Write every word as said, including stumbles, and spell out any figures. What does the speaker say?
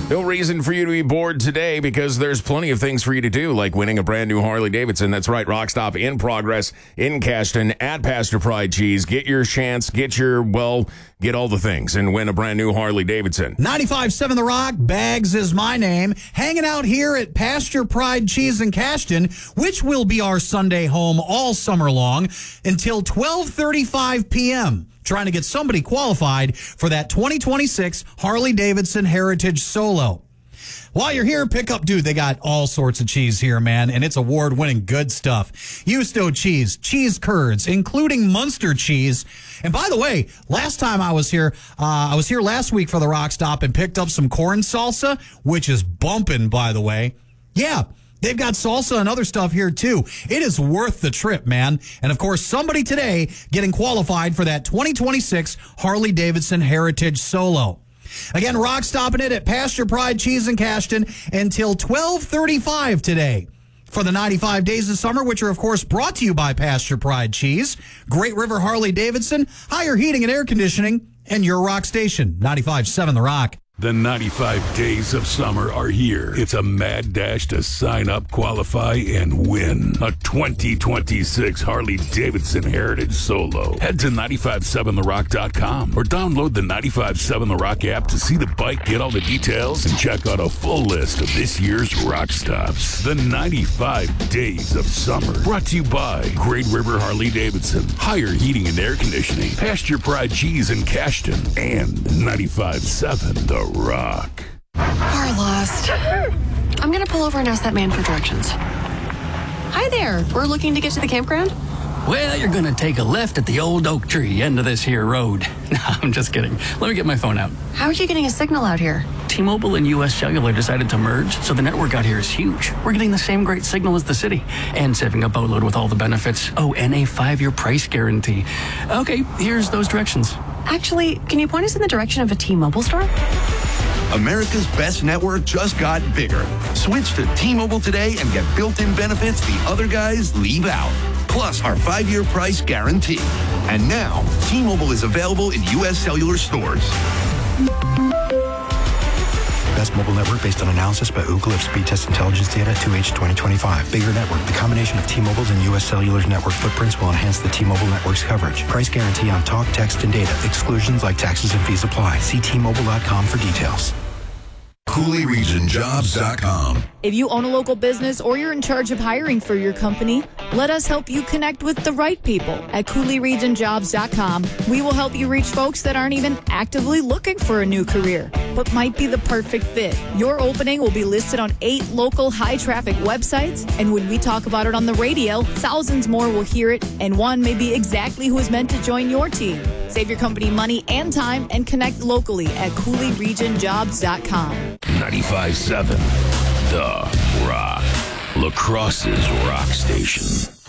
No reason for you to be bored today because there's plenty of things for you to do, like winning a brand new Harley Davidson. That's right, Rock Stop in progress in Cashton at Pasture Pride Cheese. Get your chance, get your, well, get all the things and win a brand new Harley Davidson. ninety-five point seven The Rock, Bags is my name. Hanging out here at Pasture Pride Cheese in Cashton, which will be our Sunday home all summer long until twelve thirty-five p.m. Trying to get somebody qualified for that twenty twenty-six Harley Davidson Heritage Solo. While you're here, pick up, dude, they got all sorts of cheese here, man, and it's award-winning good stuff. Usto cheese, cheese curds, including Munster cheese. And by the way, last time I was here, uh, I was here last week for the Rock Stop and picked up some corn salsa, which is bumping, by the way. Yeah, they've got salsa and other stuff here, too. It is worth the trip, man. And, of course, somebody today getting qualified for that twenty twenty-six Harley Davidson Heritage Solo. Again, Rock stopping it at Pasture Pride Cheese in Cashton until twelve thirty-five today for the ninety-five Days of Summer, which are, of course, brought to you by Pasture Pride Cheese, Great River Harley Davidson, Higher Heating and Air Conditioning, and your rock station, ninety-five point seven The Rock. The ninety-five Days of Summer are here. It's a mad dash to sign up, qualify, and win a twenty twenty-six Harley Davidson Heritage Solo. Head to nine five seven the rock dot com or download the ninety-five point seven The Rock app to see the bike, get all the details, and check out a full list of this year's rock stops. The ninety-five Days of Summer. Brought to you by Great River Harley Davidson, Higher Heating and Air Conditioning, Pasture Pride Cheese in Cashton, and ninety-five point seven The Rock. We're lost. I'm gonna pull over and ask that man for directions. Hi there. We're looking to get to the campground. Well, you're gonna take a left at the old oak tree end of this here road. No, I'm just kidding. Let me get my phone out. How are you getting a signal out here? T-Mobile and U S Cellular decided to merge, so the network out here is huge. We're getting the same great signal as the city, and saving a boatload with all the benefits. Oh, and a five-year price guarantee. Okay, here's those directions. Actually, can you point us in the direction of a T-Mobile store? America's best network just got bigger. Switch to T-Mobile today and get built-in benefits the other guys leave out. Plus our five-year price guarantee. And now, T-Mobile is available in U S Cellular stores. Best mobile network based on analysis by Ookla of speed test intelligence data two H twenty twenty-five. Bigger network. The combination of T-Mobile's and U S Cellular's network footprints will enhance the T-Mobile network's coverage. Price guarantee on talk, text, and data. Exclusions like taxes and fees apply. See T Mobile dot com for details. Cooley Region Jobs dot com. If you own a local business or you're in charge of hiring for your company, let us help you connect with the right people at Cooley Region Jobs dot com. We will help you reach folks that aren't even actively looking for a new career, but might be the perfect fit. Your opening will be listed on eight local high-traffic websites, and when we talk about it on the radio, thousands more will hear it, and one may be exactly who is meant to join your team. Save your company money and time and connect locally at Cooley Region Jobs dot com. ninety-five point seven The Rock. La Crosse's rock station.